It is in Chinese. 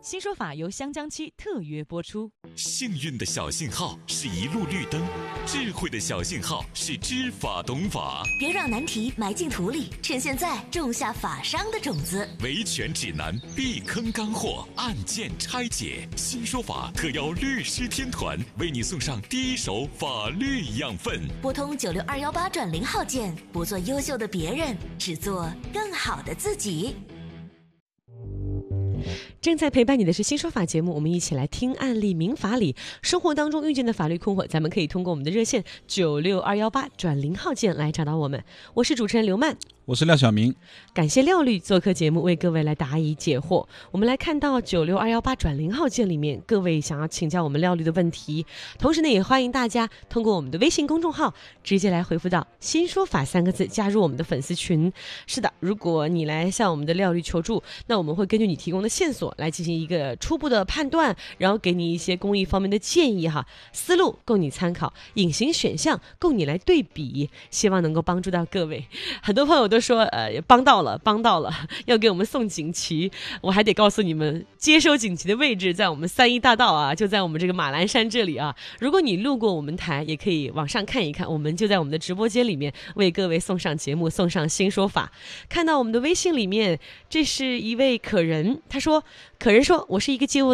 新说法由香江七特约播出。 幸运的小信号是一路绿灯，智慧的小信号是知法懂法。 别让难题埋进土里，趁现在种下法商的种子。 维权指南，避坑干货，案件拆解。新说法特邀律师天团为你送上第一手法律养分。 拨通96218转0号键，不做优秀的别人，只做更好的自己。 正在陪伴你的是新说法节目，我们一起来听案例民法里生活当中遇见的法律困惑，咱们可以通过我们的热线96218转0号键来找到我们。我是主持人刘曼， 我是廖晓明， 感谢廖律做客节目为各位来答疑解惑。我们来看到96218转0号键里面各位想要请教我们廖律的问题，同时呢也欢迎大家通过我们的微信公众号直接来回复到新说法3个字，加入我们的粉丝群。是的，如果你来向我们的廖律求助，那我们会根据你提供的线索来进行一个初步的判断，然后给你一些公益方面的建议哈，思路供你参考，隐形选项供你来对比，希望能够帮助到各位。很多朋友都说帮到了，要给我们送锦旗，我还得告诉你们，接收锦旗的位置在我们3一大道啊，就在我们这个马栏山这里啊。如果你路过我们台，也可以往上看一看，我们就在我们的直播间里面为各位送上节目，送上新说法。看到我们的微信里面，这是一位可人，他说，可人说，我是一个街舞